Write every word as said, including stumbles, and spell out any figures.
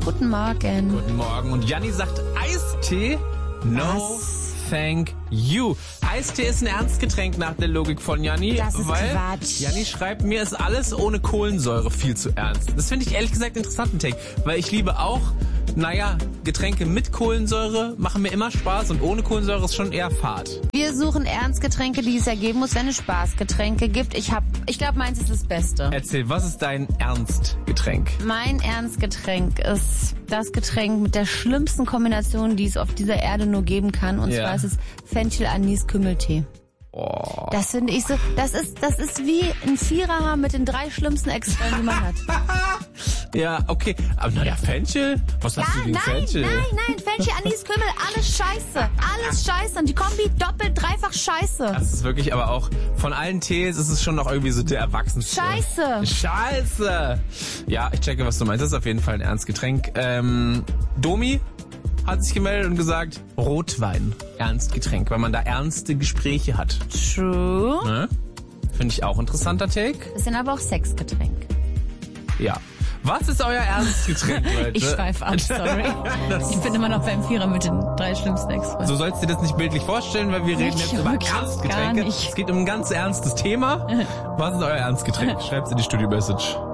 Guten Morgen. Guten Morgen. Und Janni sagt Eistee? No. Was? Thank you. Eistee ist ein Ernstgetränk nach der Logik von Janni. Das ist weil Quatsch. Janni schreibt, mir ist alles ohne Kohlensäure viel zu ernst. Das finde ich ehrlich gesagt interessanten Take, weil ich liebe auch, naja, Getränke mit Kohlensäure machen mir immer Spaß und ohne Kohlensäure ist schon eher fad. Wir suchen Ernstgetränke, die es ja geben muss, wenn es Spaßgetränke gibt. Ich hab, ich glaube, meins ist das Beste. Erzähl, was ist dein Ernstgetränk? Mein Ernstgetränk ist das Getränk mit der schlimmsten Kombination, die es auf dieser Erde nur geben kann. Und Ja. zwar ist es Fenchel-Anis-Kümmeltee. Oh. Das finde ich so, das ist, das ist wie ein Vierer mit den drei schlimmsten Extremen, die man hat. Ja, okay. Aber naja, Fenchel? Was hast du gegen nein, Fenchel? nein, nein, Fenchel, Anis, Kümmel, alles scheiße. Alles scheiße. Und die Kombi doppelt, dreifach scheiße. Das ist wirklich aber auch, von allen Tees ist es schon noch irgendwie so der Erwachsenste. Scheiße. Scheiße. Ja, ich checke, was du meinst. Das ist auf jeden Fall ein Ernstgetränk. Ähm, Domi hat sich gemeldet und gesagt, Rotwein, Ernstgetränk, weil man da ernste Gespräche hat. True. Ne? Finde ich auch interessanter Take. Das sind aber auch Sexgetränk. Ja. Was ist euer Ernstgetränk, Leute? Ich schweif ab, sorry. Ich bin immer noch beim Vierer mit den drei schlimmsten Ex-Freunden. So sollst du dir das nicht bildlich vorstellen, weil wir reden Ich jetzt über wirklich Ernstgetränke. gar nicht. Es geht um ein ganz ernstes Thema. Was ist euer Ernstgetränk? Schreibt's in die Studio-Message.